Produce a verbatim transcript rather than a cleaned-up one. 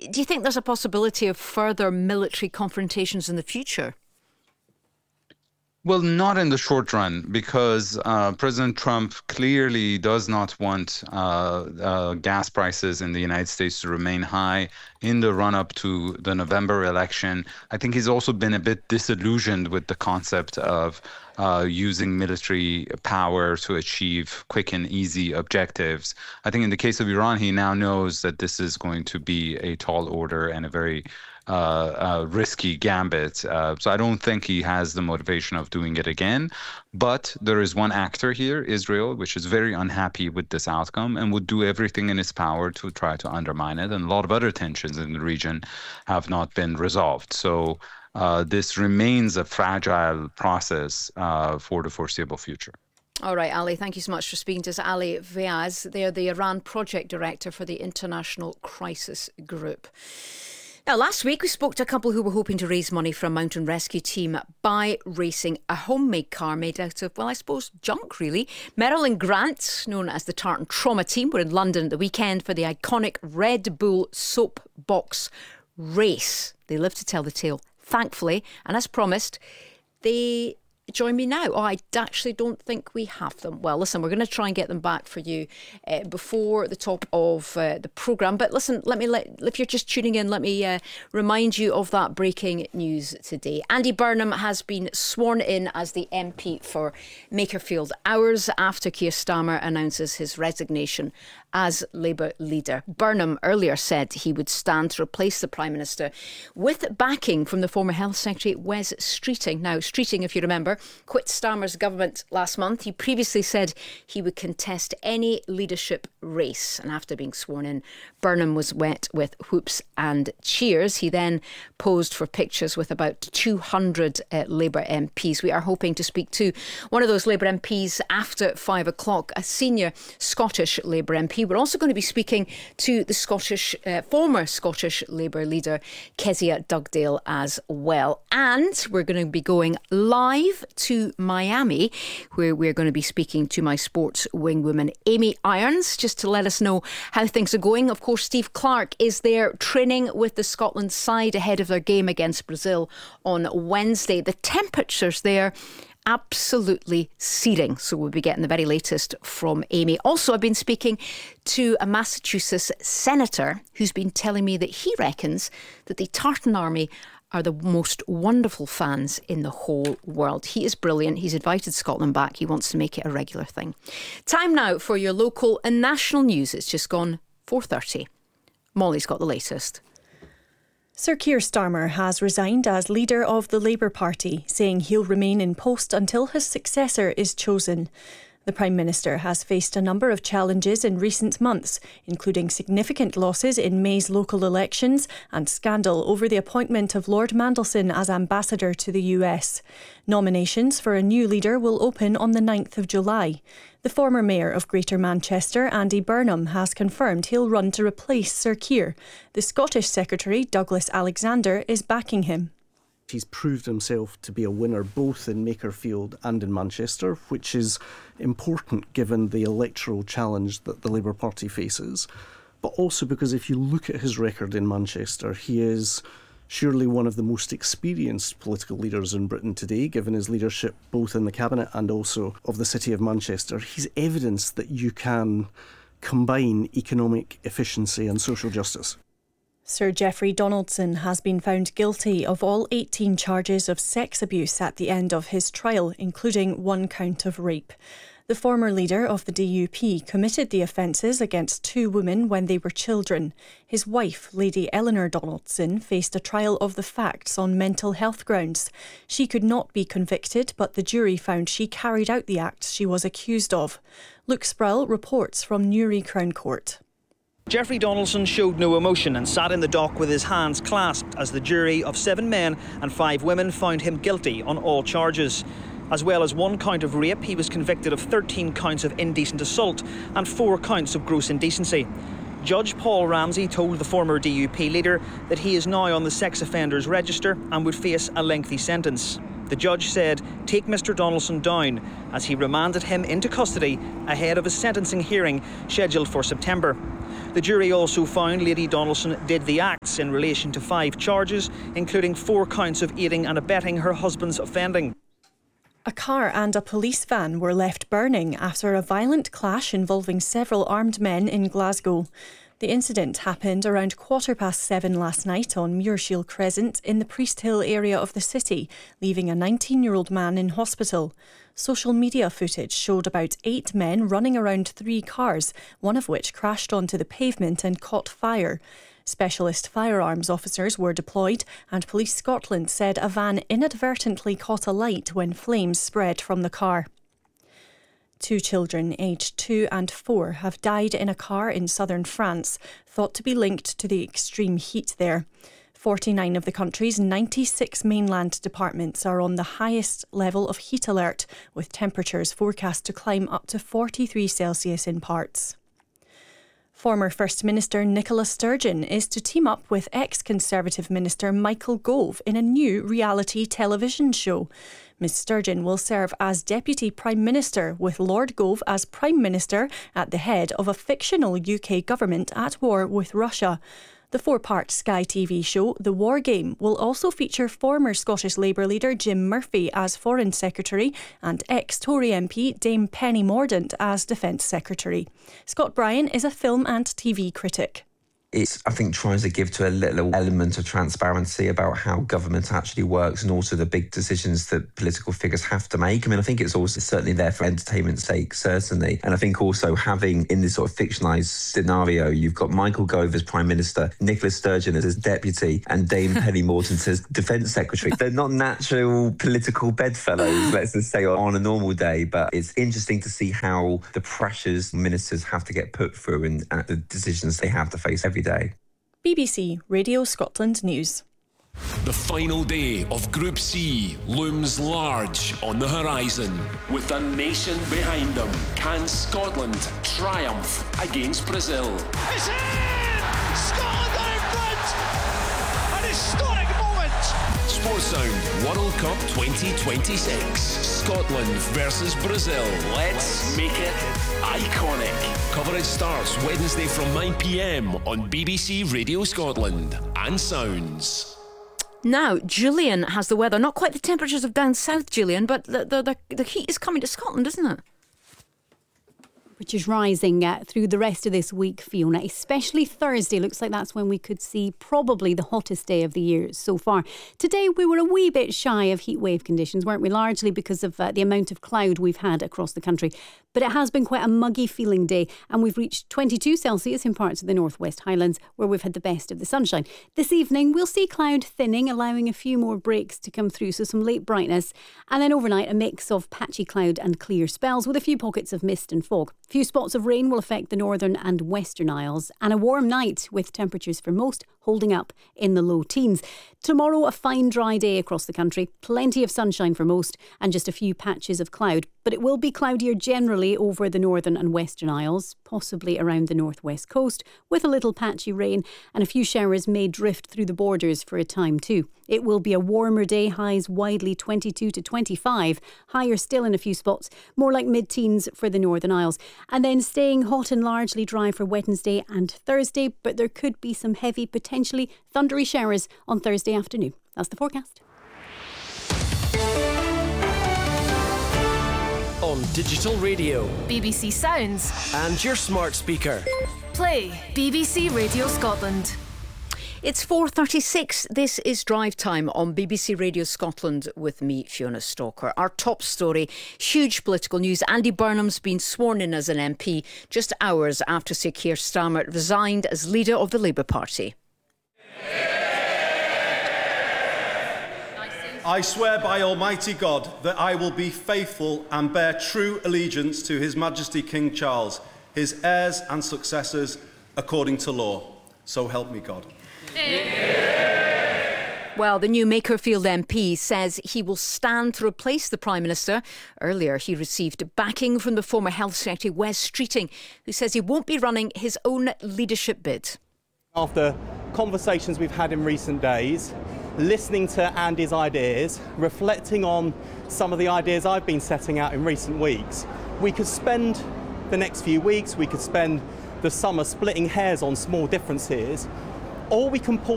do you think there's a possibility of further military confrontations in the future? Well, not in the short run, because uh, President Trump clearly does not want uh, uh, gas prices in the United States to remain high in the run-up to the November election. I think he's also been a bit disillusioned with the concept of uh, using military power to achieve quick and easy objectives. I think in the case of Iran, he now knows that this is going to be a tall order and a very Uh, uh, risky gambit. Uh, so I don't think he has the motivation of doing it again. But there is one actor here, Israel, which is very unhappy with this outcome and would do everything in its power to try to undermine it. And a lot of other tensions in the region have not been resolved. So uh, this remains a fragile process uh, for the foreseeable future. All right, Ali, thank you so much for speaking to us. Ali Vaez, they're the Iran Project Director for the International Crisis Group. Now, last week we spoke to a couple who were hoping to raise money for a mountain rescue team by racing a homemade car made out of, well, I suppose, junk, really. Merrill and Grant, known as the Tartan Trauma Team, were in London at the weekend for the iconic Red Bull Soapbox race. They live to tell the tale, thankfully, and as promised, they join me now. Oh, I actually don't think we have them. Well, listen, we're going to try and get them back for you uh, before the top of uh, the programme. But listen, let me let if you're just tuning in, let me uh, remind you of that breaking news today. Andy Burnham has been sworn in as the M P for Makerfield, hours after Keir Starmer announces his resignation as Labour leader. Burnham earlier said he would stand to replace the Prime Minister with backing from the former Health Secretary Wes Streeting. Now, Streeting, if you remember, quit Starmer's government last month. He previously said he would contest any leadership race. And after being sworn in, Burnham was wet with whoops and cheers. He then posed for pictures with about two hundred uh, Labour M Ps. We are hoping to speak to one of those Labour M Ps after five o'clock, a senior Scottish Labour M P. We're also going to be speaking to the Scottish, uh, former Scottish Labour leader, Kezia Dugdale, as well. And we're going to be going live to Miami, where we're going to be speaking to my sports wing woman, Amy Irons, just to let us know how things are going. Of course, Steve Clarke is there training with the Scotland side ahead of their game against Brazil on Wednesday. The temperatures there absolutely searing. So we'll be getting the very latest from Amy. Also, I've been speaking to a Massachusetts senator who's been telling me that he reckons that the Tartan Army are the most wonderful fans in the whole world. He is brilliant. He's invited Scotland back. He wants to make it a regular thing. Time now for your local and national news. It's just gone four thirty. Molly's got the latest. Sir Keir Starmer has resigned as leader of the Labour Party, saying he'll remain in post until his successor is chosen. The Prime Minister has faced a number of challenges in recent months, including significant losses in May's local elections and scandal over the appointment of Lord Mandelson as ambassador to the U S. Nominations for a new leader will open on the ninth of July. The former mayor of Greater Manchester, Andy Burnham, has confirmed he'll run to replace Sir Keir. The Scottish Secretary, Douglas Alexander, is backing him. He's proved himself to be a winner both in Makerfield and in Manchester, which is important given the electoral challenge that the Labour Party faces. But also because if you look at his record in Manchester, he is surely one of the most experienced political leaders in Britain today, given his leadership both in the Cabinet and also of the City of Manchester. He's evidence that you can combine economic efficiency and social justice. Sir Geoffrey Donaldson has been found guilty of all eighteen charges of sex abuse at the end of his trial, including one count of rape. The former leader of the D U P committed the offences against two women when they were children. His wife, Lady Eleanor Donaldson, faced a trial of the facts on mental health grounds. She could not be convicted, but the jury found she carried out the acts she was accused of. Luke Sproul reports from Newry Crown Court. Geoffrey Donaldson showed no emotion and sat in the dock with his hands clasped as the jury of seven men and five women found him guilty on all charges. As well as one count of rape, he was convicted of thirteen counts of indecent assault and four counts of gross indecency. Judge Paul Ramsey told the former D U P leader that he is now on the sex offenders register and would face a lengthy sentence. The judge said, "Take Mr Donaldson down," as he remanded him into custody ahead of a sentencing hearing scheduled for September. The jury also found Lady Donaldson did the acts in relation to five charges, including four counts of aiding and abetting her husband's offending. A car and a police van were left burning after a violent clash involving several armed men in Glasgow. The incident happened around quarter past seven last night on Muirshiel Crescent in the Priest Hill area of the city, leaving a nineteen-year-old man in hospital. Social media footage showed about eight men running around three cars, one of which crashed onto the pavement and caught fire. Specialist firearms officers were deployed, and Police Scotland said a van inadvertently caught alight when flames spread from the car. Two children aged two and four have died in a car in southern France, thought to be linked to the extreme heat there. forty-nine of the country's ninety-six mainland departments are on the highest level of heat alert, with temperatures forecast to climb up to forty-three Celsius in parts. Former First Minister Nicola Sturgeon is to team up with ex-Conservative Minister Michael Gove in a new reality television show. Miss Sturgeon will serve as Deputy Prime Minister, with Lord Gove as Prime Minister at the head of a fictional U K government at war with Russia. The four-part Sky T V show, The War Game, will also feature former Scottish Labour leader Jim Murphy as Foreign Secretary and ex-Tory M P Dame Penny Mordaunt as Defence Secretary. Scott Bryan is a film and T V critic. It's, I think, tries to give to a little element of transparency about how government actually works and also the big decisions that political figures have to make. I mean, I think it's also certainly there for entertainment's sake, certainly. And I think also having in this sort of fictionalised scenario, you've got Michael Gove as Prime Minister, Nicola Sturgeon as his Deputy, and Dame Penny Mordaunt as Defence Secretary. They're not natural political bedfellows, let's just say, on a normal day, but it's interesting to see how the pressures ministers have to get put through and uh, the decisions they have to face every day. B B C Radio Scotland News. The final day of Group C looms large on the horizon. With the nation behind them, can Scotland triumph against Brazil? It's in! Scotland are in front! An historic moment! Sports Sound World Cup twenty twenty-six. Scotland versus Brazil. Let's make it iconic. Coverage starts Wednesday from nine p m on B B C Radio Scotland and Sounds. Now, Julian has the weather. Not quite the temperatures of down south, Julian, but the, the, the, the heat is coming to Scotland, isn't it? Which is rising uh, through the rest of this week, Fiona, especially Thursday. Looks like that's when we could see probably the hottest day of the year so far. Today, we were a wee bit shy of heatwave conditions, weren't we? Largely because of uh, the amount of cloud we've had across the country. But it has been quite a muggy feeling day, and we've reached twenty-two Celsius in parts of the Northwest Highlands, where we've had the best of the sunshine. This evening, we'll see cloud thinning, allowing a few more breaks to come through, so some late brightness. And then overnight, a mix of patchy cloud and clear spells, with a few pockets of mist and fog. A few spots of rain will affect the northern and western Isles, and a warm night with temperatures for most holding up in the low teens. Tomorrow, a fine dry day across the country, plenty of sunshine for most, and just a few patches of cloud. But it will be cloudier generally over the northern and western Isles, possibly around the northwest coast, with a little patchy rain, and a few showers may drift through the borders for a time too. It will be a warmer day, highs widely twenty-two to twenty-five, higher still in a few spots, more like mid-teens for the Northern Isles. And then staying hot and largely dry for Wednesday and Thursday, but there could be some heavy, potentially thundery showers on Thursday afternoon. That's the forecast. On digital radio, B B C Sounds, and your smart speaker. Play B B C Radio Scotland. It's four thirty-six. This is Drive Time on B B C Radio Scotland with me, Fiona Stalker. Our top story, huge political news. Andy Burnham's been sworn in as an M P just hours after Sir Keir Starmer resigned as leader of the Labour Party. I swear by Almighty God that I will be faithful and bear true allegiance to His Majesty King Charles, his heirs and successors, according to law. So help me God. Well, the new Makerfield M P says he will stand to replace the Prime Minister. Earlier, he received backing from the former Health Secretary, Wes Streeting, who says he won't be running his own leadership bid. After conversations we've had in recent days, listening to Andy's ideas, reflecting on some of the ideas I've been setting out in recent weeks, we could spend the next few weeks, we could spend the summer splitting hairs on small differences, or we can pull